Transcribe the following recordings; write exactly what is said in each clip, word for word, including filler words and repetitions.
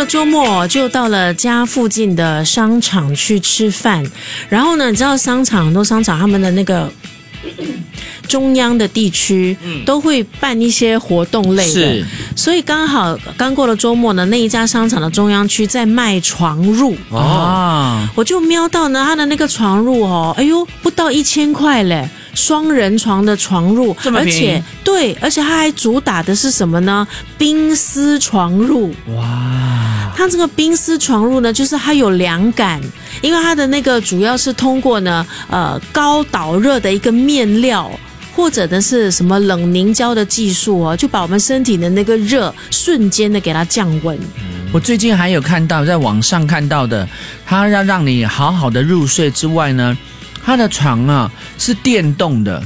了周末，就到了家附近的商场去吃饭。然后呢，你知道商场很多商场他们的那个中央的地区都会办一些活动类的，是，所以刚好刚过了周末呢，那一家商场的中央区在卖床褥哦，我就瞄到呢，他的那个床褥哦，哎呦，不到一千块嘞。双人床的床褥，而且对，而且它还主打的是什么呢？冰丝床褥。哇！它这个冰丝床褥呢，就是它有凉感，因为它的那个主要是通过呢，呃，高导热的一个面料。或者呢是什么冷凝胶的技术哦，就把我们身体的那个热瞬间的给它降温。 我最近还有看到，在网上看到的，它要让你好好的入睡之外呢，它的床啊是电动的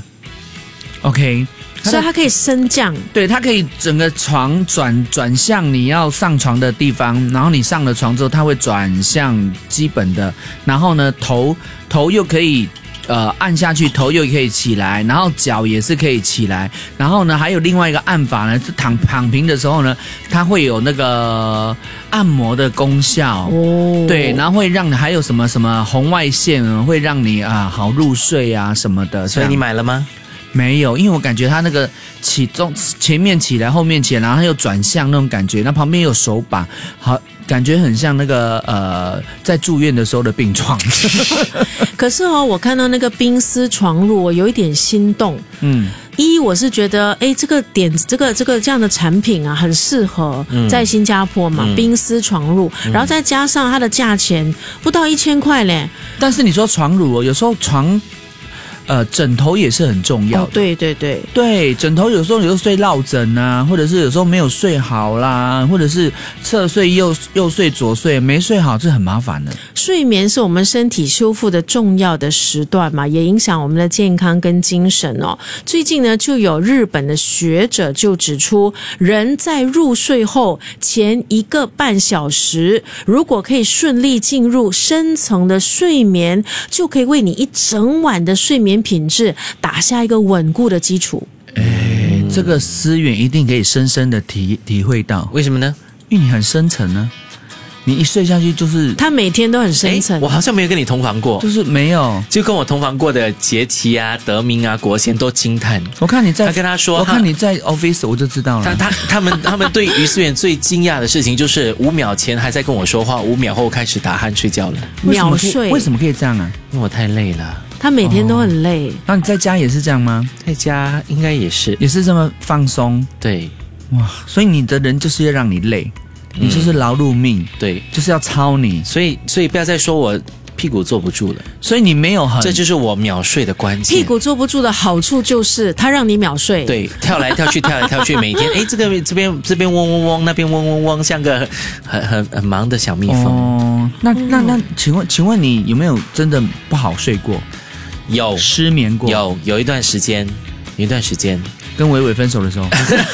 ，OK， 所以它可以升降， 对，它可以整个床转转向你要上床的地方，然后你上了床之后，它会转向基本的，然后呢头头又可以。呃，按下去头又可以起来，然后脚也是可以起来，然后呢，还有另外一个按法呢，是躺躺平的时候呢，它会有那个按摩的功效哦，对，然后会让你还有什么什么红外线会让你啊好入睡啊什么的， 所以你买了吗？ 没有，因为我感觉它那个起中前面起来，后面起来，然后它又转向那种感觉，那旁边有手把，好。感觉很像那个呃，在住院的时候的病床。 可是哦，我看到那个冰丝床褥，我有一点心动。嗯，一我是觉得，哎，这个点子，这个这个这样的产品啊，很适合在新加坡嘛，嗯、冰丝床褥，嗯、然后再加上它的价钱不到一千块嘞。 但是你说床褥哦，有时候床。呃，枕头也是很重要的。 哦，对对对， 对，枕头有时候你就睡落枕啊，或者是有时候没有睡好啦，或者是侧睡右右睡左睡没睡好，这很麻烦的。 睡眠是我们身体修复的重要的时段嘛，也影响我们的健康跟精神哦。最近呢，就有日本的学者就指出，人在入睡后前一个半小时，如果可以顺利进入深层的睡眠，就可以为你一整晚的睡眠品质打下一个稳固的基础。 哎，这个思远一定可以深深的体体会到， 为什么呢？ 因为你很深沉呢、啊。你一睡下去就是他每天都很深沉。 我好像没有跟你同房过， 就是没有， 就跟我同房过的杰奇啊、德明啊、国贤都惊叹。 我看你在， 他跟他说， 我看你在 office 我就知道了。 他他他们他们对于思远最惊讶的事情就是五秒前还在跟我说话，五秒后开始打鼾睡觉了。 秒睡为什么可以这样啊？ 因为我太累了。 他每天都很累。 那、哦、你在家也是这样吗？ 在家应该也是， 也是这么放松。 对， 哇，所以你的人就是要让你累。你就是劳碌命、嗯， 对， 就是要操你， 所以所以不要再说我屁股坐不住了， 所以你没有很， 这就是我秒睡的关键。 屁股坐不住的好处就是它让你秒睡， 对，跳来跳去，跳来跳去，每天哎，这个这边这边嗡嗡嗡，那边嗡嗡嗡，像个很很很忙的小蜜蜂。 哦，那那那，请问请问你有没有真的不好睡过？ 有失眠过？ 有有一段时间，有一段时间。 跟伟伟分手的时候，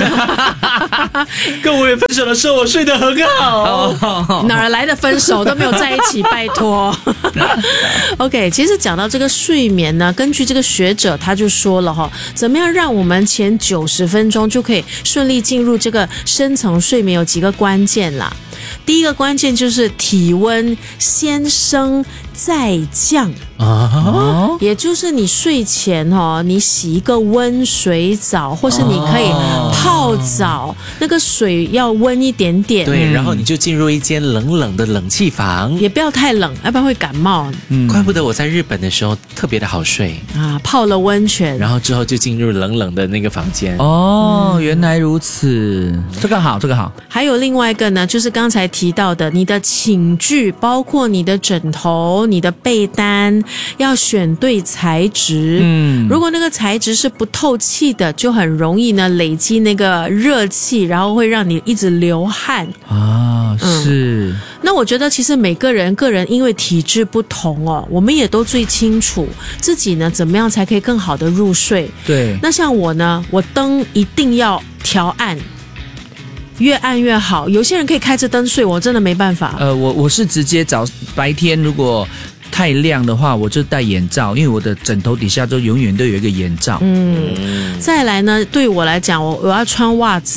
跟伟伟分手的时候，我睡得很好。 哪儿来的分手都没有在一起，拜托。OK， 其实讲到这个睡眠呢，根据这个学者他就说了哈，怎么样让我们前九十分钟就可以顺利进入这个深层睡眠，有几个关键啦。第一个关键就是体温先升再降啊，也就是你睡前哦，你洗一个温水澡，或是你可以泡澡，那个水要温一点点。 对，然后你就进入一间冷冷的冷气房， 也不要太冷，要不然会感冒。 嗯，怪不得我在日本的时候特别的好睡啊，泡了温泉， 然后之后就进入冷冷的那个房间。 哦，原来如此，这个好，这个好。 还有另外一个呢，就是刚才提到的，你的寝具，包括你的枕头、你的被单，要选对材质。嗯，如果那个材质是不透气的，就很容易呢累积那个热气，然后会让你一直流汗啊。是、嗯。 那我觉得其实每个人个人因为体质不同哦，我们也都最清楚自己呢怎么样才可以更好的入睡。 对。 那像我呢，我灯一定要调暗。越暗越好，有些人可以开着灯睡，我真的没办法。 呃，我我是直接早白天如果太亮的话，我就戴眼罩，因为我的枕头底下就永远都有一个眼罩。 嗯，再来呢，对我来讲，我我要穿袜子。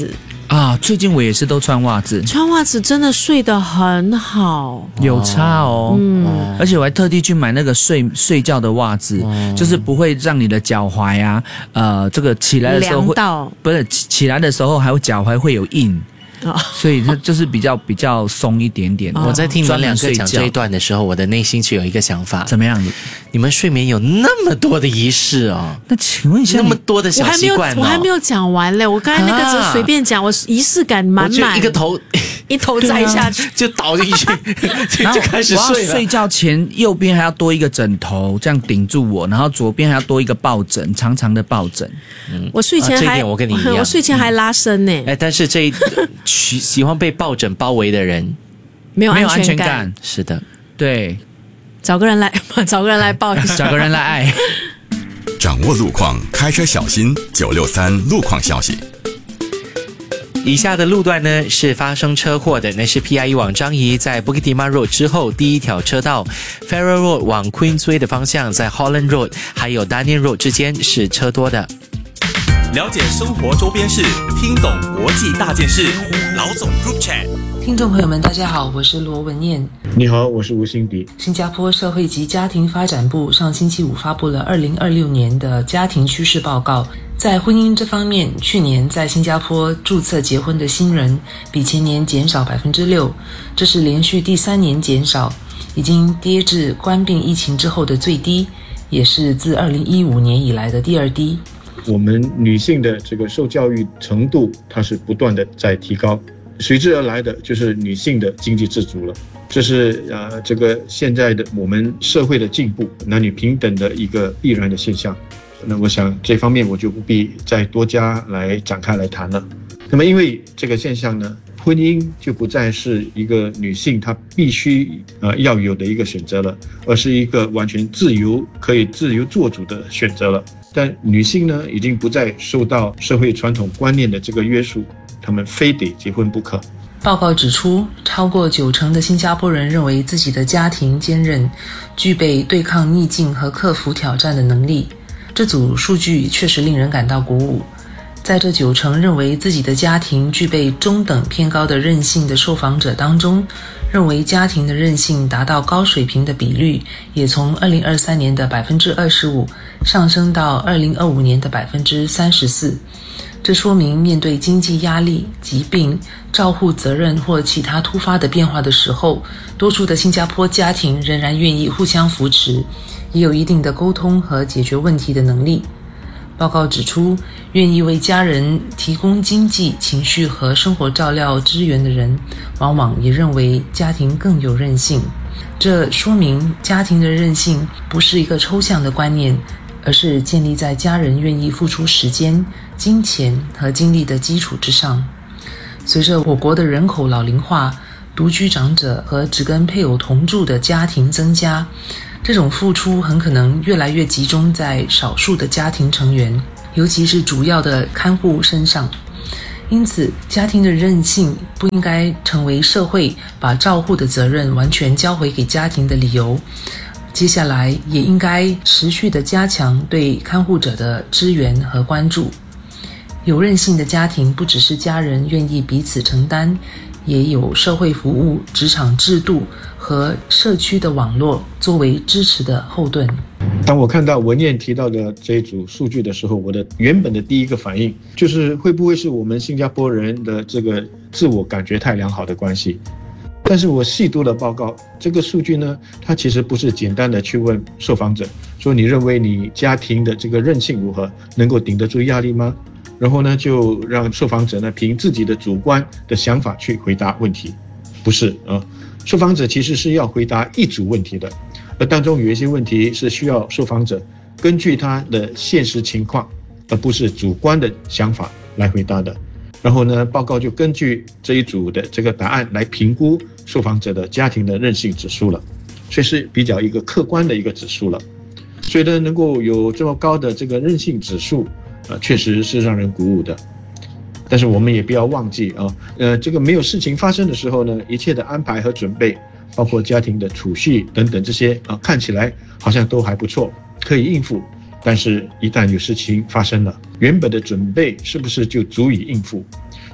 啊，最近我也是都穿袜子， 穿袜子真的睡得很好， 有差哦。 嗯， 而且我还特地去买那个睡睡觉的袜子，就是不会让你的脚踝啊，呃，这个起来的时候会凉到， 不是起起来的时候还有脚踝会有印。 哦所以它就是比较比较松一点点。 我在听你们两个讲专门睡觉这一段的时候，我的内心却有一个想法： 怎么样？ 你们睡眠有那么多的仪式哦？ 那请问一下， 那么多的小习惯、哦， 我还没有，我还没有讲完嘞。我刚才那个只是随便讲，我仪式感满满， 一个头一头栽下去、 啊、就倒进去，就, 就开始睡了。 睡觉前右边还要多一个枕头，这样顶住我，然后左边还要多一个抱枕，长长的抱枕。 嗯、我睡前还、啊、 这一点我跟你一样， 我睡前还拉伸呢、欸。 哎，但是这一喜欢被抱枕包围的人没有没有安全感， 感。 是的， 对， 找个人来，找个人来抱一下， 找个人来爱。 掌握路况，开车小心。九六三路况消息。 以下的路段呢是发生车祸的，那是 P I E 往樟宜在 Bukit Timah Road 之后第一条车道 Farrer Road 往 Queensway 的方向，在 Holland Road 还有 Daniel Road 之间是车多的。 了解生活周边事，听懂国际大件事。老总 Group Chat， 听众朋友们，大家好，我是罗文燕。 你好，我是吴欣迪。 新加坡社会及家庭发展部上星期五发布了二零二六年的家庭趋势报告。在婚姻这方面，去年在新加坡注册结婚的新人比前年减少 百分之六， 这是连续第三年减少，已经跌至冠病疫情之后的最低，也是自二零一五年以来的第二低。 我们女性的这个受教育程度，它是不断的在提高，随之而来的就是女性的经济自主了。这是呃这个现在的我们社会的进步，男女平等的一个必然的现象。那我想这方面我就不必再多加来展开来谈了。那么因为这个现象呢，婚姻就不再是一个女性她必须呃要有的一个选择了，而是一个完全自由可以自由做主的选择了。但女性呢，已经不再受到社会传统观念的这个约束，她们非得结婚不可。 报告指出，超过九成的新加坡人认为自己的家庭坚韧，具备对抗逆境和克服挑战的能力。这组数据确实令人感到鼓舞。在这九成认为自己的家庭具备中等偏高的韧性的受访者当中，认为家庭的韧性达到高水平的比率也从二零二三年的 百分之二十五 上升到二零二五年的 百分之三十四。这说明面对经济压力、疾病、照护责任或其他突发的变化的时候，多数的新加坡家庭仍然愿意互相扶持，也有一定的沟通和解决问题的能力。报告指出，愿意为家人提供经济、情绪和生活照料支援的人，往往也认为家庭更有韧性。这说明家庭的韧性不是一个抽象的观念，而是建立在家人愿意付出时间、金钱和精力的基础之上。随着我国的人口老龄化，独居长者和只跟配偶同住的家庭增加，这种付出很可能越来越集中在少数的家庭成员，尤其是主要的看护身上。因此，家庭的韧性不应该成为社会把照护的责任完全交回给家庭的理由。接下来也应该持续地加强对看护者的支援和关注。有韧性的家庭不只是家人愿意彼此承担，也有社会服务、职场制度和社区的网络作为支持的后盾。 当我看到文燕提到的这一组数据的时候，我的原本的第一个反应就是会不会是我们新加坡人的这个自我感觉太良好的关系。但是我细读了报告，这个数据呢，它其实不是简单的去问受访者说你认为你家庭的这个韧性如何，能够顶得住压力吗？然后呢，就让受访者呢凭自己的主观的想法去回答问题，不是啊。受访者其实是要回答一组问题的，而当中有一些问题是需要受访者根据他的现实情况，而不是主观的想法来回答的。然后呢，报告就根据这一组的这个答案来评估受访者的家庭的韧性指数了，所以是比较一个客观的一个指数了。所以呢，能够有这么高的这个韧性指数，呃，确实是让人鼓舞的。但是我们也不要忘记啊，呃，这个没有事情发生的时候呢，一切的安排和准备，包括家庭的储蓄等等这些啊，看起来好像都还不错，可以应付。但是一旦有事情发生了，原本的准备是不是就足以应付？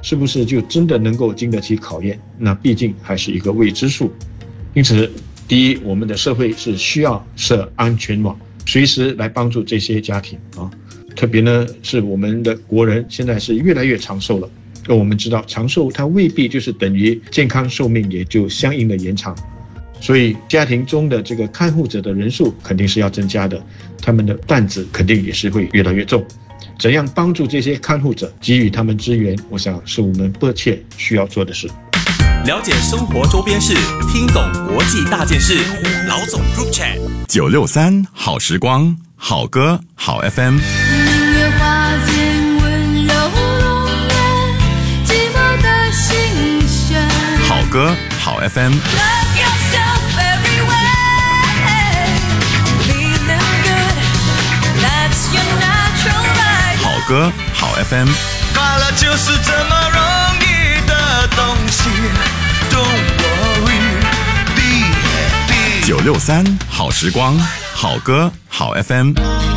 是不是就真的能够经得起考验？那毕竟还是一个未知数。因此，第一，我们的社会是需要设安全网，随时来帮助这些家庭啊。特别呢，是我们的国人现在是越来越长寿了。而我们知道，长寿它未必就是等于健康寿命也就相应的延长。所以家庭中的这个看护者的人数肯定是要增加的，他们的担子肯定也是会越来越重。怎样帮助这些看护者，给予他们支援，我想是我们迫切需要做的事。 了解生活周边事，听懂国际大件事。老总 Group Chat 九六三好时光，好歌好 F M。 音乐花间温柔容颜，寂寞的心弦。 好歌好 F M。 Love yourself everywhere, feeling good, that's your natural right. 好歌好 F M。 快乐就是这么容易的东西 ，Don't worry, be happy。 九六三好时光，好歌好 F M。